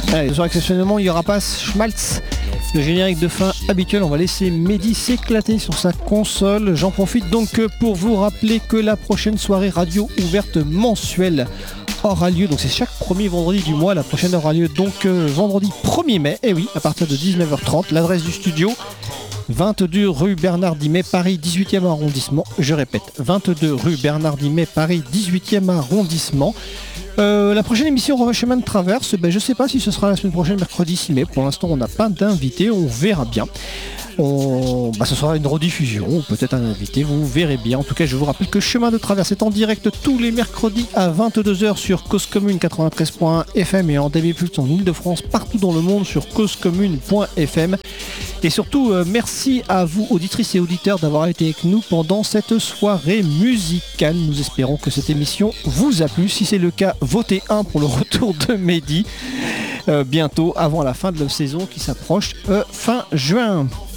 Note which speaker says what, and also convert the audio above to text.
Speaker 1: Allez, ce soir, exceptionnellement, il n'y aura pas Schmaltz. Le générique de fin habituel, on va laisser Mehdi s'éclater sur sa console. J'en profite donc pour vous rappeler que la prochaine soirée radio ouverte mensuelle aura lieu, donc c'est chaque premier vendredi du mois. La prochaine aura lieu donc vendredi 1er mai, et oui, à partir de 19h30. L'adresse du studio, 22 rue Bernard Dimet, Paris 18e arrondissement. Je répète, 22 rue Bernard Dimet, Paris 18e arrondissement. La prochaine émission Chemin de Traverse, je ne sais pas si ce sera la semaine prochaine, mercredi 6 mai. Pour l'instant, on n'a pas d'invité, on verra bien. Ce sera une rediffusion ou peut-être un invité, vous verrez bien. En tout cas, je vous rappelle que Chemin de Traverse est en direct tous les mercredis à 22h sur Cause Commune 93.1 FM et en DAB+ en Ile-de-France, partout dans le monde sur causecommune.fm. Et surtout, merci à vous, auditrices et auditeurs, d'avoir été avec nous pendant cette soirée musicale. Nous espérons que cette émission vous a plu. Si c'est le cas, votez 1 pour le retour de Mehdi bientôt, avant la fin de la saison qui s'approche fin juin.